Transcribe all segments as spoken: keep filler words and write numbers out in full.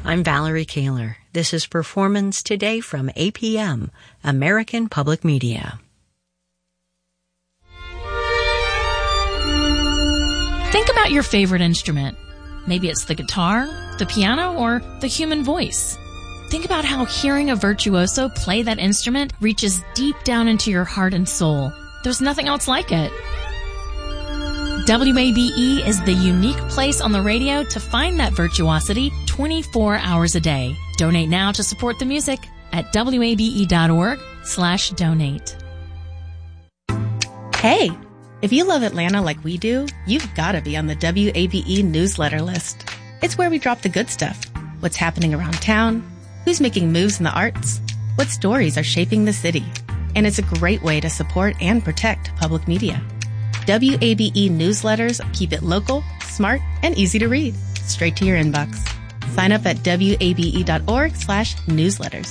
I'm Valerie Kaler. This is Performance Today from A P M, American Public Media. Think about your favorite instrument. Maybe it's the guitar, the piano, or the human voice. Think about how hearing a virtuoso play that instrument reaches deep down into your heart and soul. There's nothing else like it. W A B E is the unique place on the radio to find that virtuosity twenty-four hours a day. Donate now to support the music at wabe.org slash donate. Hey, if you love Atlanta like we do, you've got to be on the W A B E newsletter list. It's where we drop the good stuff. What's happening around town, who's making moves in the arts, what stories are shaping the city. And it's a great way to support and protect public media. W A B E newsletters keep it local, smart, and easy to read. Straight to your inbox. Sign up at wabe.org slash newsletters.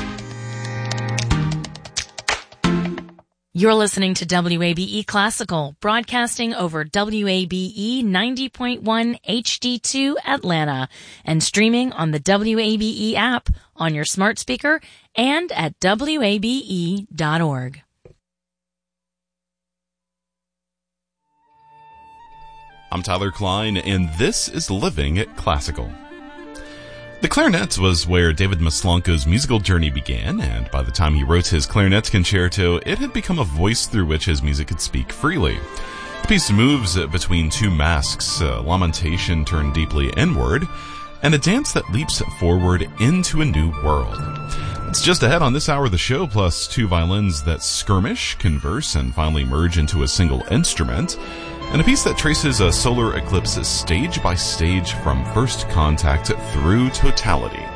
You're listening to W A B E Classical, broadcasting over W A B E ninety point one H D two Atlanta and streaming on the W A B E app on your smart speaker and at W A B E dot org. I'm Tyler Klein, and this is Living Classical. The clarinet was where David Maslanka's musical journey began, and by the time he wrote his clarinet concerto, it had become a voice through which his music could speak freely. The piece moves between two masks, a lamentation turned deeply inward, and a dance that leaps forward into a new world. It's just ahead on this hour of the show, plus two violins that skirmish, converse, and finally merge into a single instrument, and a piece that traces a solar eclipse stage by stage from first contact through totality.